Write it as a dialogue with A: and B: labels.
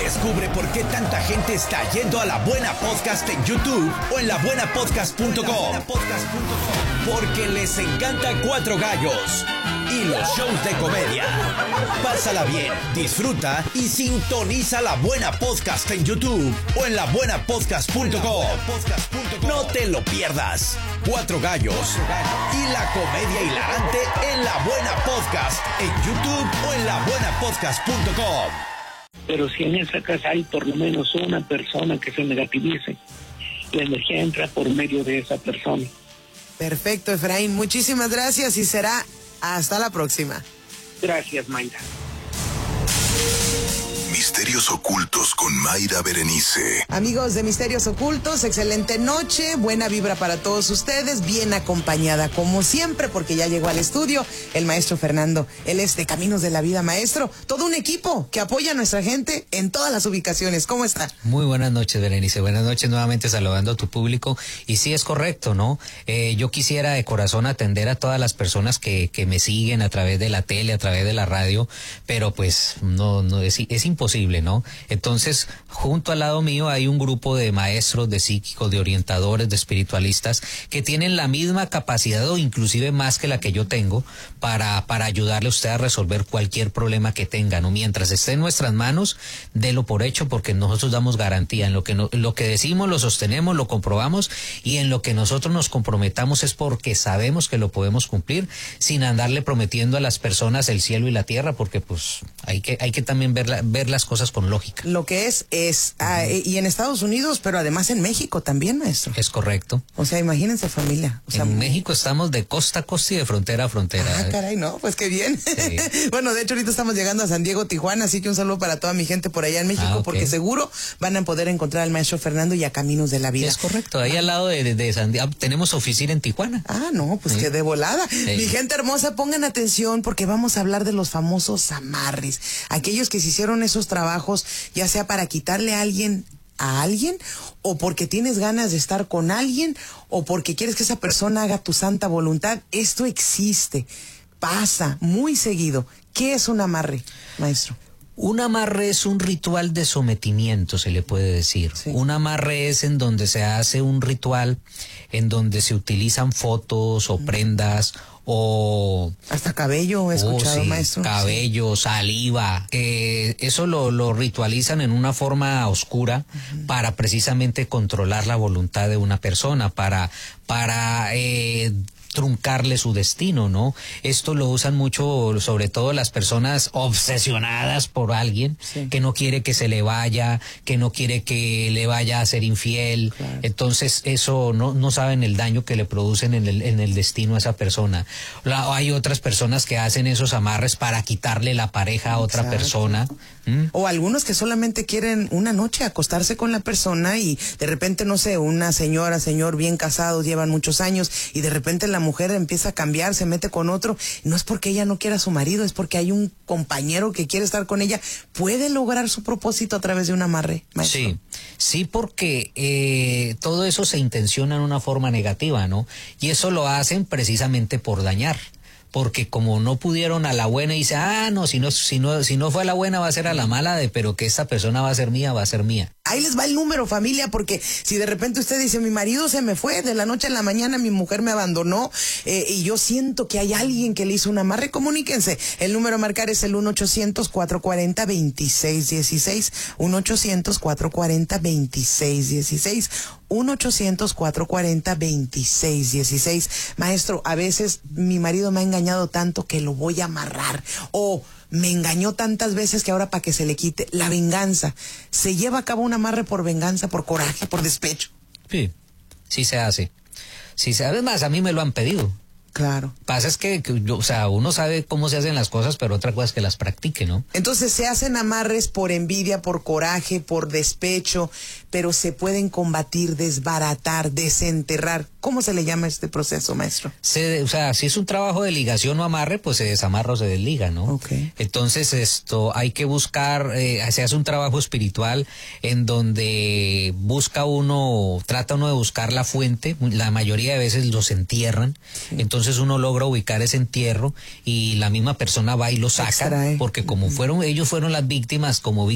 A: Descubre por qué tanta gente está yendo a La Buena Podcast en YouTube o en labuenapodcast.com. Porque les encanta Cuatro Gallos y los shows de comedia. Pásala bien, disfruta y sintoniza La Buena Podcast en YouTube o en labuenapodcast.com. No te lo pierdas. Cuatro Gallos y la comedia hilarante en La Buena Podcast en YouTube o en labuenapodcast.com.
B: Pero si en esa casa hay por lo menos una persona que se negativice, la energía entra por medio de esa persona.
C: Perfecto, Efraín. Muchísimas gracias y será hasta la próxima.
B: Gracias, Mayra.
D: Misterios Ocultos con Mayra Berenice.
C: Amigos de Misterios Ocultos, excelente noche, buena vibra para todos ustedes, bien acompañada como siempre, porque ya llegó al estudio el maestro Fernando. Él es de Caminos de la Vida, maestro. Todo un equipo que apoya a nuestra gente en todas las ubicaciones. ¿Cómo está?
E: Muy buenas noches, Berenice. Buenas noches nuevamente, saludando a tu público. Y sí, es correcto, ¿no? Yo quisiera de corazón atender a todas las personas que me siguen a través de la tele, a través de la radio, pero pues no es imposible, ¿no? Entonces, junto al lado mío hay un grupo de maestros, de psíquicos, de orientadores, de espiritualistas que tienen la misma capacidad o inclusive más que la que yo tengo para ayudarle a usted a resolver cualquier problema que tenga, ¿no? Mientras esté en nuestras manos, délo por hecho, porque nosotros damos garantía. En lo que decimos lo sostenemos, lo comprobamos, y en lo que nosotros nos comprometamos es porque sabemos que lo podemos cumplir, sin andarle prometiendo a las personas el cielo y la tierra, porque pues hay que también ver las cosas con lógica.
C: Lo que es y en Estados Unidos, pero además en México también, maestro.
E: Es correcto.
C: O sea, imagínense, familia. O sea,
E: en México estamos de costa a costa y de frontera a frontera.
C: Ah, caray, no, pues qué bien. Sí. Bueno, de hecho ahorita estamos llegando a San Diego, Tijuana, así que un saludo para toda mi gente por allá en México, okay, porque seguro van a poder encontrar al maestro Fernando y a Caminos de la Vida.
E: Es correcto, ahí al lado de San Diego tenemos oficina en Tijuana.
C: Ah, no, pues que de volada. Mi gente hermosa, pongan atención porque vamos a hablar de los famosos amarres. Aquellos que se hicieron esos trabajos, ya sea para quitarle a alguien, o porque tienes ganas de estar con alguien, o porque quieres que esa persona haga tu santa voluntad. Esto existe, pasa muy seguido. ¿Qué es un amarre, maestro?
E: Un amarre es un ritual de sometimiento, se le puede decir. Sí. Un amarre es en donde se hace un ritual, en donde se utilizan fotos o prendas, o
C: hasta cabello he escuchado, sí, maestro.
E: Cabello, sí, saliva, eso lo ritualizan en una forma oscura para precisamente controlar la voluntad de una persona, para truncarle su destino, ¿no? Esto lo usan mucho, sobre todo las personas obsesionadas por alguien, sí, que no quiere que se le vaya, que no quiere que le vaya a ser infiel. Claro. Entonces eso no saben el daño que le producen en el destino a esa persona. Hay otras personas que hacen esos amarres para quitarle la pareja a otra persona.
C: O algunos que solamente quieren una noche acostarse con la persona y de repente, no sé, una señora, señor bien casados, llevan muchos años y de repente la mujer empieza a cambiar, se mete con otro. No es porque ella no quiera a su marido, es porque hay un compañero que quiere estar con ella. ¿Puede lograr su propósito a través de un amarre, maestro?
E: Sí, porque todo eso se intenciona en una forma negativa, ¿no? Y eso lo hacen precisamente por dañar. Porque como no pudieron a la buena y dice, no, si no fue a la buena va a ser a la mala, pero que esta persona va a ser mía, va a ser mía.
C: Ahí les va el número, familia, porque si de repente usted dice, mi marido se me fue, de la noche a la mañana mi mujer me abandonó, y yo siento que hay alguien que le hizo un amarre, comuníquense. El número a marcar es el 1-800-440-2616, 1-800-440-2616, 1-800-440-2616. Maestro, a veces mi marido me ha engañado tanto que lo voy a amarrar, o me engañó tantas veces que ahora para que se le quite. La venganza. ¿Se lleva a cabo un amarre por venganza, por coraje, por despecho?
E: Sí se hace. Además, a mí me lo han pedido.
C: Claro.
E: Pasa es que uno sabe cómo se hacen las cosas, pero otra cosa es que las practique, ¿no?
C: Entonces se hacen amarres por envidia, por coraje, por despecho, pero se pueden combatir, desbaratar, desenterrar. ¿Cómo se le llama este proceso, maestro?
E: Si es un trabajo de ligación o amarre, pues se desamarra o se desliga, ¿no?
C: Okay.
E: Entonces hay que buscar, se hace un trabajo espiritual en donde trata uno de buscar la fuente. La mayoría de veces los entierran, sí. Entonces uno logra ubicar ese entierro y la misma persona va y lo saca, porque como ellos fueron las víctimas, como